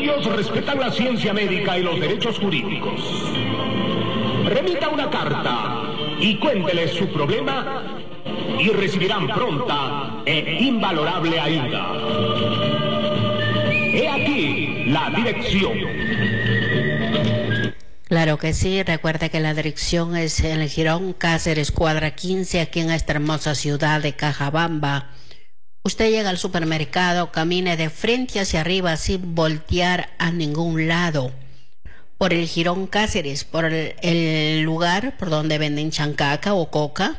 Ellos respetan la ciencia médica y los derechos jurídicos. Remita una carta y cuénteles su problema y recibirán pronta e invalorable ayuda. He aquí la dirección. Claro que sí, recuerda que la dirección es en el Jirón Cáceres, cuadra 15, aquí en esta hermosa ciudad de Cajabamba. Usted llega al supermercado, camine de frente hacia arriba sin voltear a ningún lado. Por el Jirón Cáceres, por el lugar por donde venden chancaca o coca.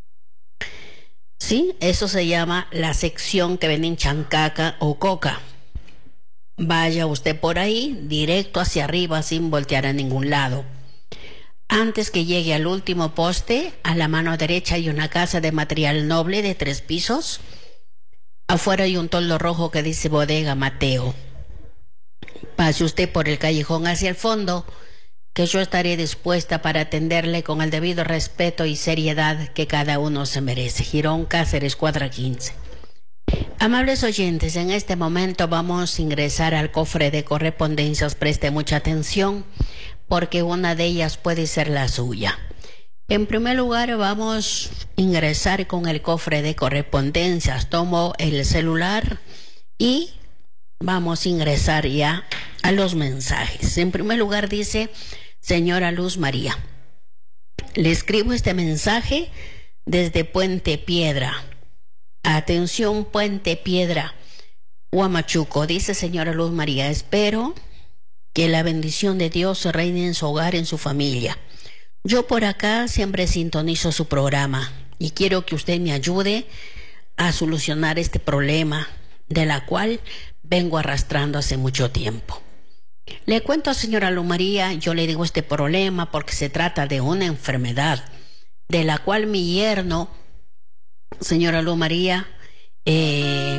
Sí, eso se llama la sección que venden chancaca o coca. Vaya usted por ahí, directo hacia arriba, sin voltear a ningún lado. Antes que llegue al último poste, a la mano derecha hay una casa de material noble de 3 pisos. Afuera hay un toldo rojo que dice Bodega Mateo. Pase usted por el callejón hacia el fondo, que yo estaré dispuesta para atenderle con el debido respeto y seriedad que cada uno se merece. Jirón Cáceres, cuadra 15. Amables oyentes, en este momento vamos a ingresar al cofre de correspondencias. Preste mucha atención porque una de ellas puede ser la suya. En primer lugar vamos a ingresar con el cofre de correspondencias. Tomo el celular y vamos a ingresar ya a los mensajes. En primer lugar dice: señora Luz María, le escribo este mensaje desde Puente Piedra. Atención, Puente Piedra, Huamachuco. Dice: señora Luz María, espero que la bendición de Dios reine en su hogar, en su familia. Yo por acá siempre sintonizo su programa y quiero que usted me ayude a solucionar este problema de la cual vengo arrastrando hace mucho tiempo. Le cuento, señora Luz María, yo le digo este problema porque se trata de una enfermedad de la cual mi yerno, señora Luz María, he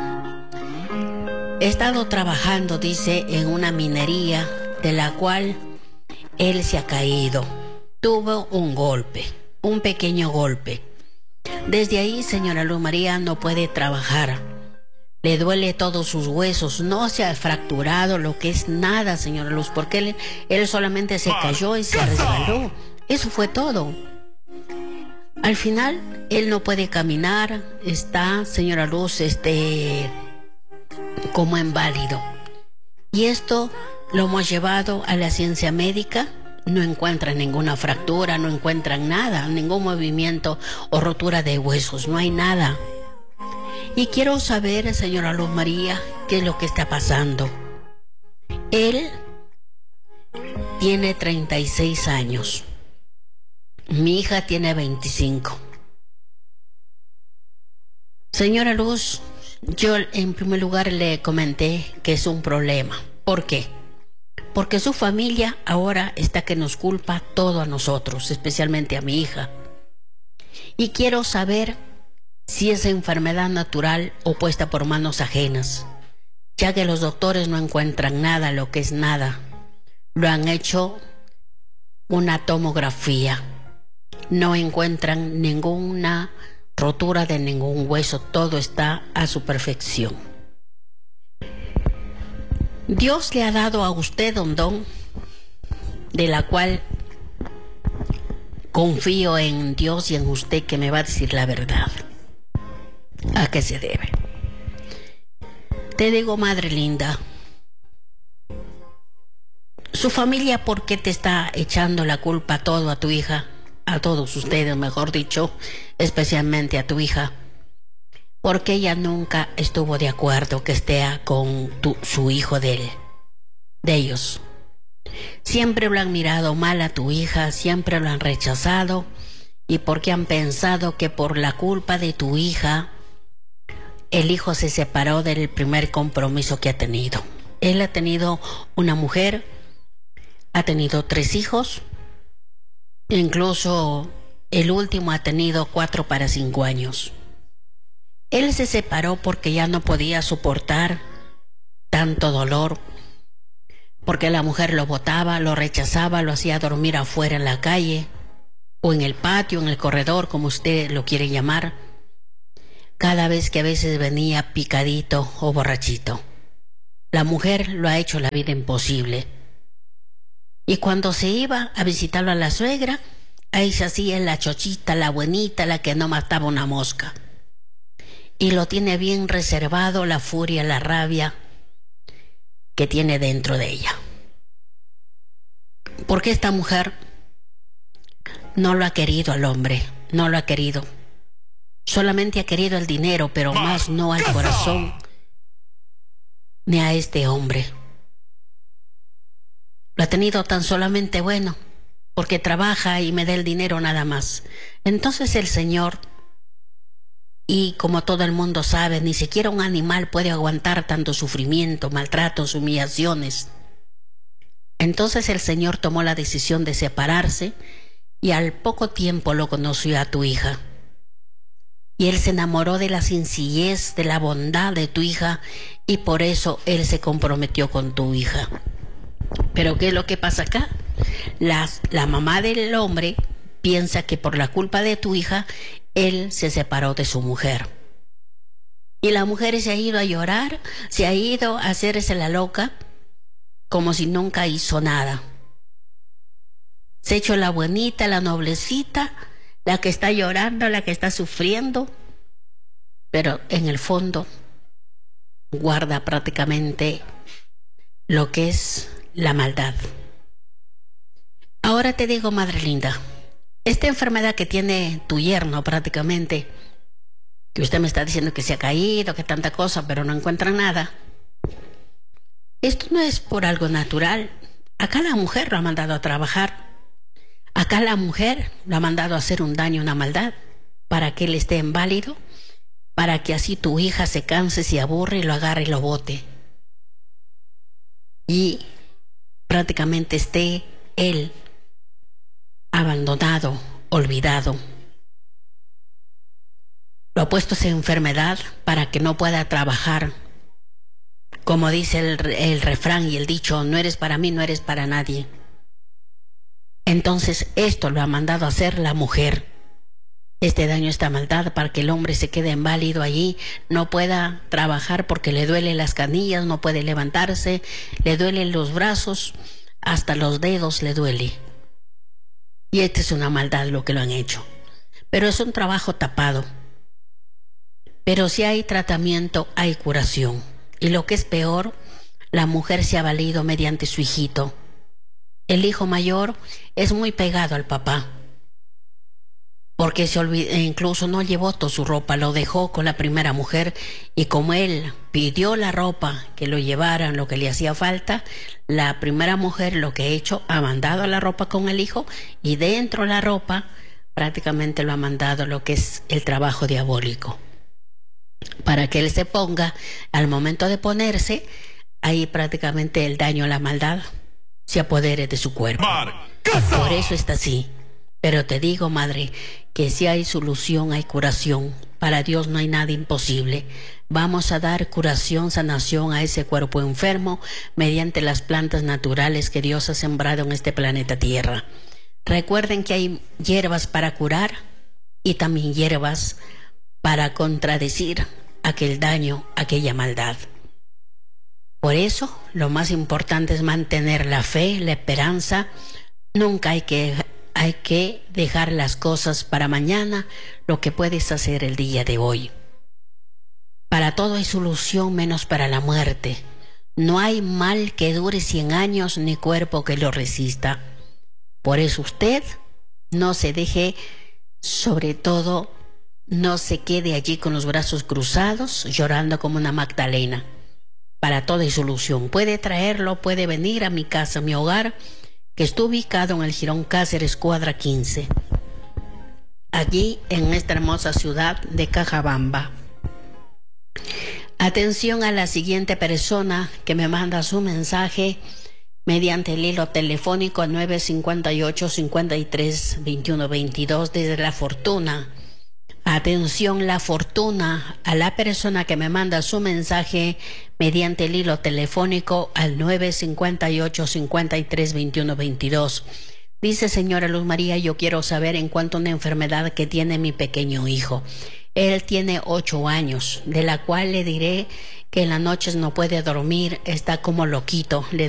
estado trabajando, dice, en una minería de la cual él se ha caído. Tuvo un golpe, un pequeño golpe. Desde ahí, señora Luz María, no puede trabajar. Le duele todos sus huesos, no se ha fracturado lo que es nada, señora Luz, porque él solamente se cayó y se resbaló. Eso fue todo. Al final, él no puede caminar, está, señora Luz, como inválido. Y esto lo hemos llevado a la ciencia médica. No encuentran ninguna fractura, no encuentran nada, ningún movimiento o rotura de huesos, no hay nada. Y quiero saber, señora Luz María, qué es lo que está pasando. Él tiene 36 años. Mi hija tiene 25. Señora Luz, yo en primer lugar le comenté que es un problema. ¿Por qué? Porque su familia ahora está que nos culpa todo a nosotros, especialmente a mi hija. Y quiero saber si es enfermedad natural o puesta por manos ajenas, ya que los doctores no encuentran nada, lo que es nada. Lo han hecho una tomografía. No encuentran ninguna rotura de ningún hueso, todo está a su perfección. Dios le ha dado a usted un don de la cual confío en Dios y en usted que me va a decir la verdad. ¿A qué se debe? Te digo, madre linda, su familia, ¿por qué te está echando la culpa todo a tu hija? A todos ustedes, mejor dicho, especialmente a tu hija, porque ella nunca estuvo de acuerdo que esté con su hijo de ellos. Siempre lo han mirado mal a tu hija, siempre lo han rechazado, y porque han pensado que por la culpa de tu hija, el hijo se separó del primer compromiso que ha tenido. Él ha tenido una mujer, ha tenido 3 hijos, incluso el último ha tenido 4 para 5 años. Él se separó porque ya no podía soportar tanto dolor, porque la mujer lo botaba, lo rechazaba, lo hacía dormir afuera en la calle, o en el patio, en el corredor, como usted lo quiere llamar, cada vez que a veces venía picadito o borrachito. la mujer lo ha hecho la vida imposible. Y cuando se iba a visitarlo a la suegra, ahí se hacía la chochita, la buenita, la que no mataba una mosca. Y lo tiene bien reservado la furia, la rabia que tiene dentro de ella. Porque esta mujer no lo ha querido al hombre, no lo ha querido. Solamente ha querido el dinero, pero más no al corazón ni a este hombre. Lo ha tenido tan solamente bueno, porque trabaja y me da el dinero nada más. Entonces el Señor, y como todo el mundo sabe, ni siquiera un animal puede aguantar tanto sufrimiento, maltratos, humillaciones. Entonces el Señor tomó la decisión de separarse y al poco tiempo lo conoció a tu hija. Y Él se enamoró de la sencillez, de la bondad de tu hija, y por eso Él se comprometió con tu hija. Pero ¿qué es lo que pasa acá? La mamá del hombre piensa que por la culpa de tu hija, él se separó de su mujer. Y la mujer se ha ido a llorar, se ha ido a hacerse la loca, como si nunca hizo nada. Se ha hecho la buenita, la noblecita, la que está llorando, la que está sufriendo, pero en el fondo guarda prácticamente lo que es la maldad. Ahora te digo, madre linda, esta enfermedad que tiene tu yerno prácticamente, que usted me está diciendo que se ha caído, que tanta cosa, pero no encuentra nada, esto no es por algo natural. Acá la mujer lo ha mandado a trabajar. Acá la mujer lo ha mandado a hacer un daño, una maldad, para que él esté inválido, para que así tu hija se canse, se aburre y lo agarre y lo bote. Y prácticamente esté él abandonado, olvidado. Lo ha puesto esa enfermedad para que no pueda trabajar. Como dice el refrán y el dicho, no eres para mí, no eres para nadie. Entonces esto lo ha mandado a hacer la mujer. Este daño, esta maldad, para que el hombre se quede inválido allí, no pueda trabajar porque le duelen las canillas, no puede levantarse, le duelen los brazos, hasta los dedos le duele. Y esta es una maldad lo que lo han hecho. Pero es un trabajo tapado. Pero si hay tratamiento, hay curación. Y lo que es peor, la mujer se ha valido mediante su hijito. El hijo mayor es muy pegado al papá, porque se olvidó, incluso no llevó toda su ropa, lo dejó con la primera mujer, y como él pidió la ropa, que lo llevaran, lo que le hacía falta, la primera mujer lo que ha hecho, ha mandado la ropa con el hijo, y dentro de la ropa prácticamente lo ha mandado lo que es el trabajo diabólico, para que él se ponga, al momento de ponerse, ahí prácticamente el daño, la maldad se apodere de su cuerpo. Por eso está así. Pero te digo, madre, que si hay solución, hay curación. Para Dios no hay nada imposible. Vamos a dar curación, sanación a ese cuerpo enfermo mediante las plantas naturales que Dios ha sembrado en este planeta Tierra. Recuerden que hay hierbas para curar y también hierbas para contradecir aquel daño, aquella maldad. Por eso, lo más importante es mantener la fe, la esperanza. Nunca hay que dejar las cosas para mañana, lo que puedes hacer el día de hoy. Para todo hay solución menos para la muerte. No hay mal que dure 100 años ni cuerpo que lo resista. Por eso usted no se deje, sobre todo, no se quede allí con los brazos cruzados, llorando como una Magdalena. Para todo hay solución. Puede traerlo, puede venir a mi casa, a mi hogar, que está ubicado en el Jirón Cáceres, cuadra 15. Allí, en esta hermosa ciudad de Cajabamba. Atención a la siguiente persona que me manda su mensaje mediante el hilo telefónico 958-53-21-22 desde La Fortuna. Atención, La Fortuna, a la persona que me manda su mensaje mediante el hilo telefónico al 958-53-21-22. Dice: señora Luz María, yo quiero saber en cuanto a una enfermedad que tiene mi pequeño hijo. Él tiene 8 años, de la cual le diré que en las noches no puede dormir, está como loquito, le